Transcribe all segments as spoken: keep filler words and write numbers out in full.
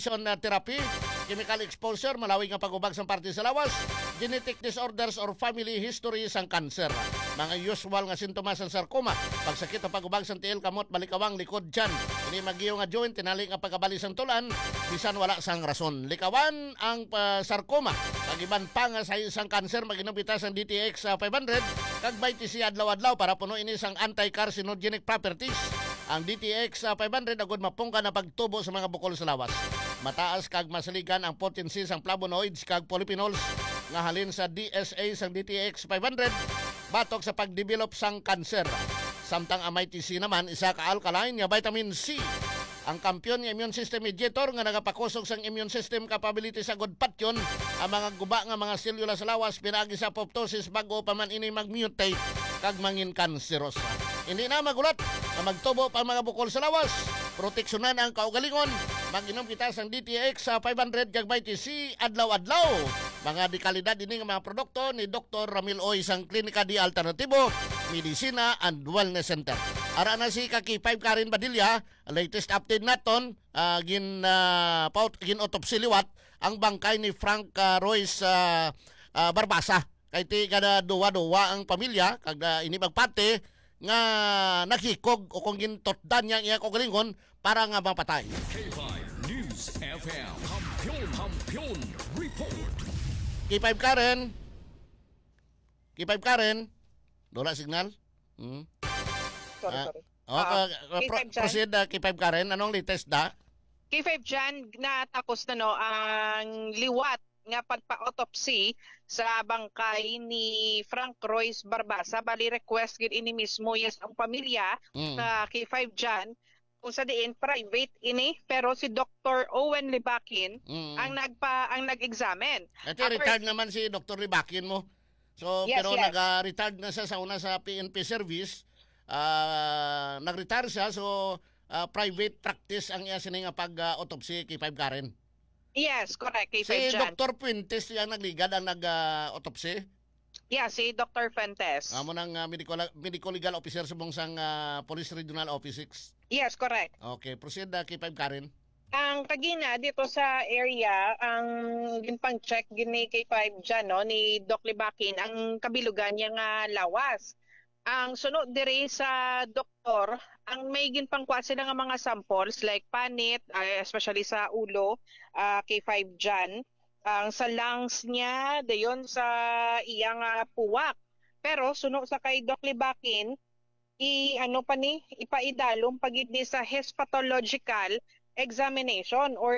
radiation na therapy, chemical exposure, malawig nga pagubag sa parte sa lawas, genetic disorders or family history sang cancer. Mga usual nga sintomas sang sarcoma, pagsakit o pagubag sang tiil, kamot, balikawang, likod, tiyan. Ini magiyo nga joint, tinali nga pagkabali sang tulan, bisan wala sang rason. Likawan ang uh, sarcoma, pagiban pa nga sa isang cancer, maginubitas ang D T X uh, five hundred, kag bay T C adlaw-adlaw para puno ini sang anti-carcinogenic properties. Ang D T X uh, five hundred agud mapungka na pagtubo sa mga bukol sa lawas. Mataas kag masaligan ang potency sang flavonoids kag polyphenols nga halin sa D S A sang D T X five hundred batok sa pagdevelop sang kanser. Samtang ang may T C naman isa ka alkaline nga vitamin C. Ang kampiyon nga immune system mediator nga nagapakusog sang immune system capability sa good patyon ang mga guba nga mga selula sa lawas pinagi sa apoptosis bago pa man ini mag-mutate kag mangin kanserosa. Hindi na magulat na magtubo pa mga bukol sa lawas. Proteksyonan ang kaugalingon. Mag-inom kita sang D T X sa five hundred kag T C adlaw-adlaw. Mga dekalidad ini nga mga produkto ni Doctor Ramil Oy sang Klinika di Alternatibo, Medicina and Wellness Center. Ara na si Kaki five Karen Badilla, latest update naton, uh, gin uh, paut, gin autopsy liwat ang bangkay ni Frank uh, Royce uh, uh, Barbasa. Kay ti kada duwa-duwa ang pamilya kag uh, ini magpate nga nakikog o kung gintotdan niya iya kaugalingon para nga mapatay. K five News F M Kampiyon Kampiyon Report. K five Karen. K five Karen. Dola signal? Hmm. Sorry, Ah, sorry. Oh, Ah, uh, K pro- five dyan. proceed uh, K five Karen. Anong latest da? K five dyan, natakos na no, ang liwat nga pagpa-autopsy sa bangkay ni Frank Royce Barbasa. Bali request gid ini mismo yes ang pamilya Mm. sa K five dyan kung sa diin private ini pero si Doctor Owen Libakin Mm. ang nagpa ang nag-examine. Ito, Ang retired naman si Doctor Libakin mo. So, Yes, pero yes. nag-retired na siya sa una sa P N P service. Ah, nag-retire siya, so ah, private practice ang iya sining pag-autopsy kay five Karen. Yes, correct. K Si five dyan. Doctor Puentes yung nagligad ang nag-autopsy. Yeah, si Doctor Fuentes. Amo ng uh, medical, medical legal officer sa bungsang uh, Police Regional Office six. Yes, correct. Okay, proceed uh, kay five Karen. Ang kagina dito sa area, ang ginpang check gini kay five dyan, no, ni Doc Libakin, ang kabilugan niya nga lawas. Ang sunod diri sa doktor, ang may ginpang kuha sila nga mga samples like panit, uh, especially sa ulo, uh, kay five dyan. Ang sa lungs niya, dayon sa iyang uh, puwak. Pero sunod sa kay Doc Libakin, i ano pa ni ipaidalom pagid ni sa histological examination or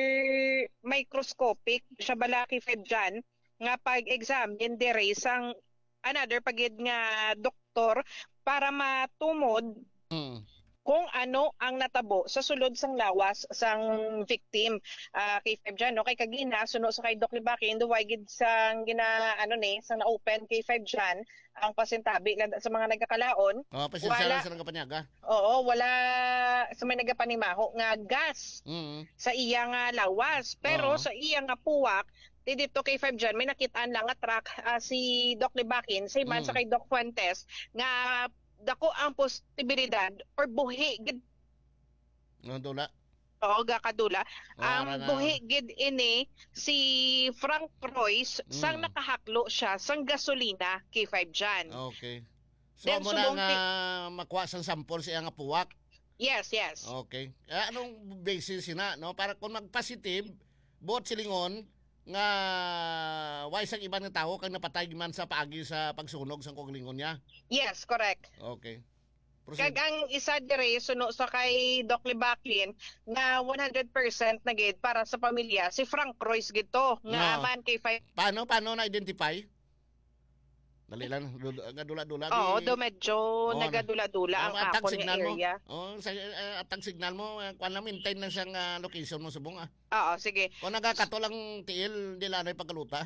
microscopic siya balaki fed dyan nga pag-examine dire sang another pagid nga doktor para matumod Mm. kung ano ang natabo sa sulod sang lawas sang victim. Uh, kay five dyan, no? Kay kagina, suno sa kay Doc Libakin, duway gid sang gina, ano ni, sang na-open kay five dyan, ang pasintabi sa mga nagkakalaon. Oh, pasensya Wala. lang sa ng kapanyaga. Oo, wala sa may nagapanimaho nga gas Mm. sa iya nga lawas. Pero Oo. sa iya nga puwak, di dito kay five dyan, may nakitaan lang nga track ah, si Doc Libakin, sa iman Mm. sa kay Doc Fuentes, nga dako ang posibilidad or buhi gid No, dula. oo gakadula Wala ang na. buhi gid ini si Frank Royce sang Mm. nakahaklo siya sang gasolina kay five dyan. Okay. So, Then, mo na sulong nga makuha sang sample siya nga puwak. Yes, yes. Okay. Eh, anong basis sina, no? Para kung mag-positive, buot silingon, nga why sang iba nga tao kang napatay man sa paagi sa pagsunog sang koglingon niya. Yes, correct. Okay. Kag Proceed. ang isa dire suno sa kay Doc Libakin na one hundred percent na gid para sa pamilya si Frank Royce gito nga No. man kay five. Paano paano na identify? Dali lang, dul- nga dula-dula. Oo, di- do medyo Oo, nagadula-dula ang Ah, atang ako signal nga mo. area. Oh, sa uh, atang signal mo, uh, kuan lang maintain lang siyang ah, location mo subong ah. Oo, sige. Kung nagakato lang tiil, di lang pagkaluta.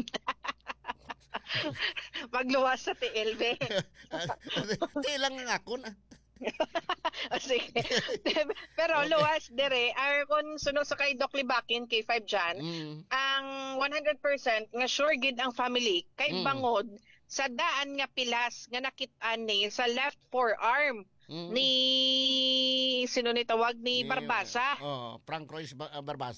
Magluwas sa T L B. tiil lang nga ako na. O, sige. Pero Okay. luwas dire, ar kung suno sa kay Doc Libakin kay five dyan, Mm. ang one hundred percent nga sure gid ang family kay Mm. bangod sa daan nga pilas nga nakit-an ni sa left forearm Mm. ni sino ni tawag ni Barbasa. Oh, Frank Royce Ba- ah, Barbasa.